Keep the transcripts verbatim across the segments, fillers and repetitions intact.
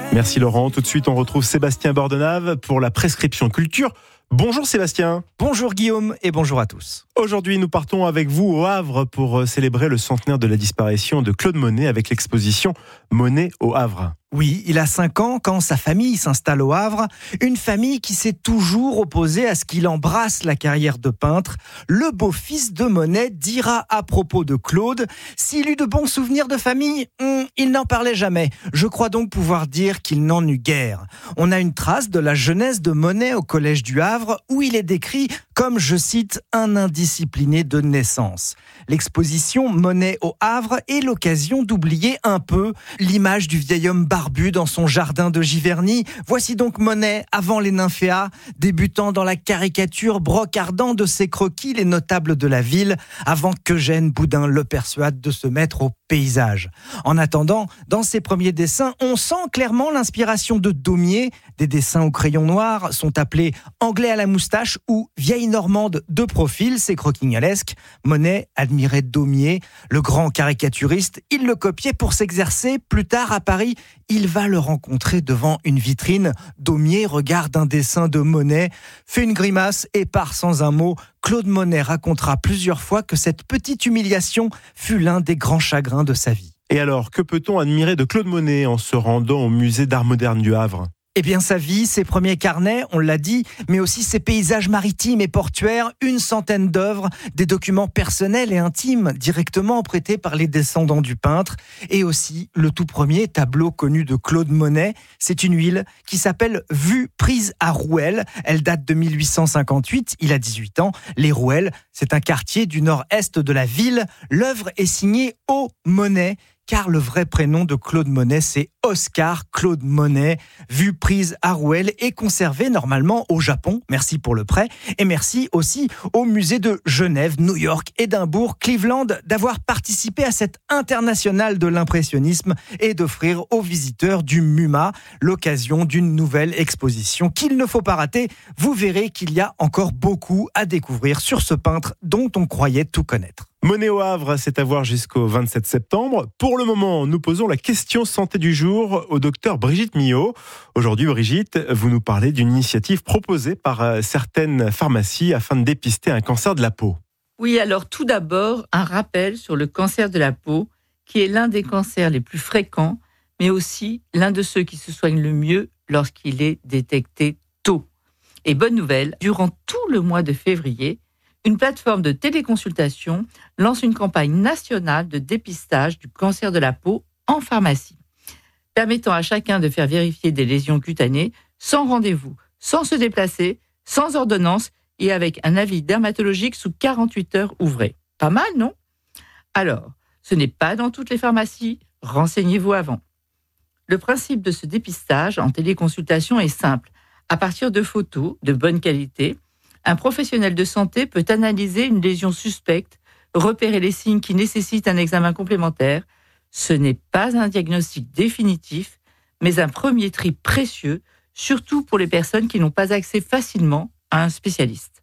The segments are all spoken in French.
Merci Laurent. Tout de suite, on retrouve Sébastien Bordenave pour la prescription culture. Bonjour Sébastien. Bonjour Guillaume et bonjour à tous. Aujourd'hui, nous partons avec vous au Havre pour célébrer le centenaire de la disparition de Claude Monet avec l'exposition Monet au Havre. Oui, il a cinq ans quand sa famille s'installe au Havre. Une famille qui s'est toujours opposée à ce qu'il embrasse la carrière de peintre. Le beau-fils de Monet dira à propos de Claude « S'il eut de bons souvenirs de famille, hum, il n'en parlait jamais. Je crois donc pouvoir dire qu'il n'en eut guère. » On a une trace de la jeunesse de Monet au collège du Havre où il est décrit comme, je cite, un indiscipliné de naissance. L'exposition Monet au Havre est l'occasion d'oublier un peu l'image du vieil homme barbu dans son jardin de Giverny. Voici donc Monet avant les nymphéas, débutant dans la caricature, brocardant de ses croquis les notables de la ville, avant qu'Eugène Boudin le persuade de se mettre au paysage. En attendant, dans ses premiers dessins, on sent clairement l'inspiration de Daumier. Des dessins au crayon noir sont appelés anglais à la moustache ou vieille normande de profil, c'est croquignolesque. Monet admirait Daumier, le grand caricaturiste. Il le copiait pour s'exercer. Plus tard, à Paris, il va le rencontrer devant une vitrine. Daumier regarde un dessin de Monet, fait une grimace et part sans un mot. Claude Monet racontera plusieurs fois que cette petite humiliation fut l'un des grands chagrins de sa vie. Et alors, que peut-on admirer de Claude Monet en se rendant au musée d'art moderne du Havre ? Eh bien, sa vie, ses premiers carnets, on l'a dit, mais aussi ses paysages maritimes et portuaires, une centaine d'œuvres, des documents personnels et intimes directement prêtés par les descendants du peintre, et aussi le tout premier tableau connu de Claude Monet. C'est une huile qui s'appelle Vue prise à Rouelle. Elle date de mille huit cent cinquante-huit, il a dix-huit ans. Les Rouelles, c'est un quartier du nord-est de la ville. L'œuvre est signée O. Monet, car le vrai prénom de Claude Monet, c'est Oscar Claude Monet. Vue prise à Rouelle est conservée normalement au Japon. Merci pour le prêt. Et merci aussi au musée de Genève, New York, Édimbourg, Cleveland d'avoir participé à cette internationale de l'impressionnisme et d'offrir aux visiteurs du MUMA l'occasion d'une nouvelle exposition qu'il ne faut pas rater. Vous verrez qu'il y a encore beaucoup à découvrir sur ce peintre dont on croyait tout connaître. Monet au Havre, c'est à voir jusqu'au vingt-sept septembre. Pour le moment, nous posons la question santé du jour au docteur Brigitte Millot. Aujourd'hui, Brigitte, vous nous parlez d'une initiative proposée par certaines pharmacies afin de dépister un cancer de la peau. Oui, alors tout d'abord, un rappel sur le cancer de la peau, qui est l'un des cancers les plus fréquents, mais aussi l'un de ceux qui se soignent le mieux lorsqu'il est détecté tôt. Et bonne nouvelle, durant tout le mois de février, une plateforme de téléconsultation lance une campagne nationale de dépistage du cancer de la peau en pharmacie, permettant à chacun de faire vérifier des lésions cutanées sans rendez-vous, sans se déplacer, sans ordonnance et avec un avis dermatologique sous quarante-huit heures ouvrées. Pas mal, non ? Alors, ce n'est pas dans toutes les pharmacies, renseignez-vous avant. Le principe de ce dépistage en téléconsultation est simple. À partir de photos de bonne qualité, un professionnel de santé peut analyser une lésion suspecte, repérer les signes qui nécessitent un examen complémentaire. Ce n'est pas un diagnostic définitif, mais un premier tri précieux, surtout pour les personnes qui n'ont pas accès facilement à un spécialiste.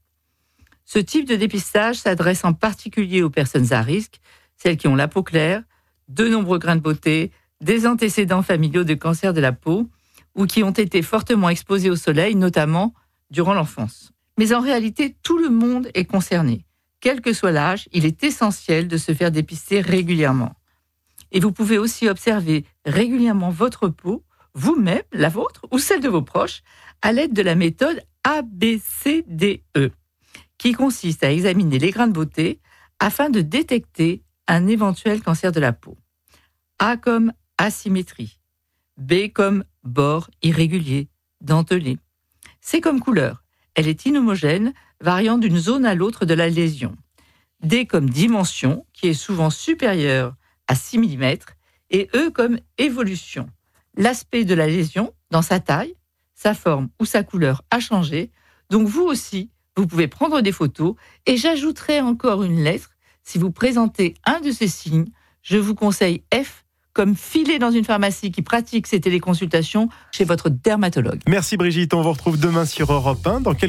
Ce type de dépistage s'adresse en particulier aux personnes à risque, celles qui ont la peau claire, de nombreux grains de beauté, des antécédents familiaux de cancer de la peau ou qui ont été fortement exposés au soleil, notamment durant l'enfance. Mais en réalité, tout le monde est concerné. Quel que soit l'âge, il est essentiel de se faire dépister régulièrement. Et vous pouvez aussi observer régulièrement votre peau, vous-même, la vôtre ou celle de vos proches, à l'aide de la méthode A B C D E, qui consiste à examiner les grains de beauté afin de détecter un éventuel cancer de la peau. A comme asymétrie, B comme bord irrégulier, dentelé, C comme couleur. Elle est inhomogène, variant d'une zone à l'autre de la lésion. D comme dimension, qui est souvent supérieure à six millimètres, et E comme évolution. L'aspect de la lésion, dans sa taille, sa forme ou sa couleur a changé, donc vous aussi, vous pouvez prendre des photos, et j'ajouterai encore une lettre. Si vous présentez un de ces signes, je vous conseille F comme filer dans une pharmacie qui pratique ces téléconsultations chez votre dermatologue. Merci Brigitte, on vous retrouve demain sur Europe un. Dans quelques